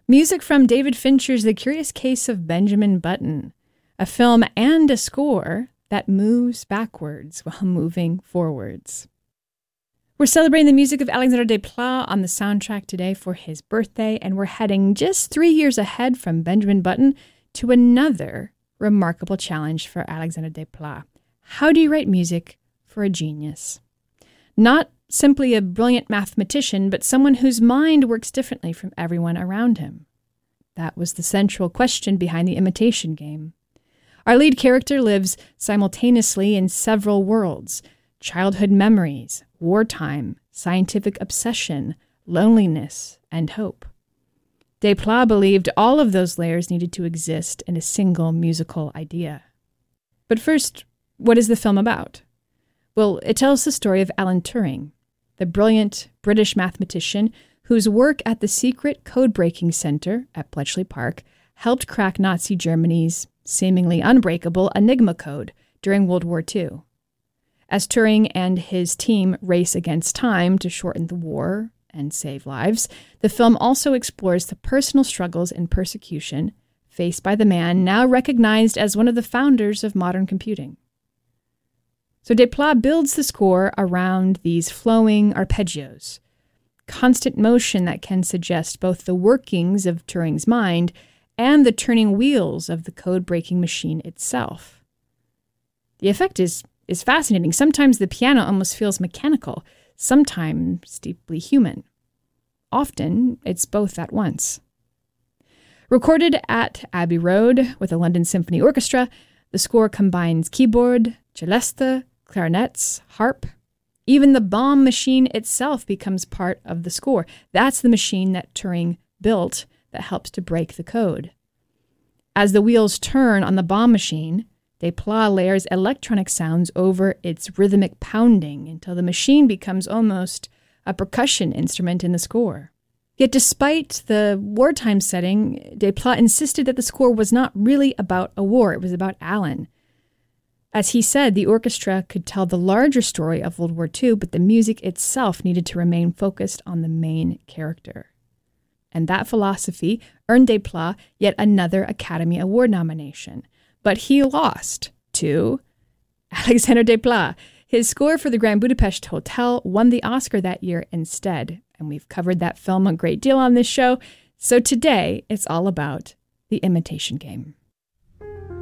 Music from David Fincher's The Curious Case of Benjamin Button, a film and a score that moves backwards while moving forwards. We're celebrating the music of Alexandre Desplat on the soundtrack today for his birthday, and we're heading just 3 years ahead from Benjamin Button to another remarkable challenge for Alexandre Desplat. How do you write music for a genius? Not simply a brilliant mathematician, but someone whose mind works differently from everyone around him. That was the central question behind The Imitation Game. Our lead character lives simultaneously in several worlds: childhood memories, wartime, scientific obsession, loneliness, and hope. Desplat believed all of those layers needed to exist in a single musical idea. But first, what is the film about? Well, it tells the story of Alan Turing, the brilliant British mathematician whose work at the secret code-breaking center at Bletchley Park helped crack Nazi Germany's seemingly unbreakable Enigma code during World War II. As Turing and his team race against time to shorten the war and save lives, the film also explores the personal struggles and persecution faced by the man now recognized as one of the founders of modern computing. So Desplat builds the score around these flowing arpeggios, constant motion that can suggest both the workings of Turing's mind and the turning wheels of the code-breaking machine itself. The effect is fascinating. Sometimes the piano almost feels mechanical, sometimes deeply human. Often, it's both at once. Recorded at Abbey Road with the London Symphony Orchestra, the score combines keyboard, celesta, clarinets, harp. Even the bomb machine itself becomes part of the score. That's the machine that Turing built that helps to break the code. As the wheels turn on the bomb machine, Desplat layers electronic sounds over its rhythmic pounding until the machine becomes almost a percussion instrument in the score. Yet despite the wartime setting, Desplat insisted that the score was not really about a war, it was about Alan. As he said, the orchestra could tell the larger story of World War II, but the music itself needed to remain focused on the main character. And that philosophy earned Desplat yet another Academy Award nomination. But he lost to Alexandre Desplat. His score for the Grand Budapest Hotel won the Oscar that year instead. And we've covered that film a great deal on this show. So today, it's all about The Imitation Game.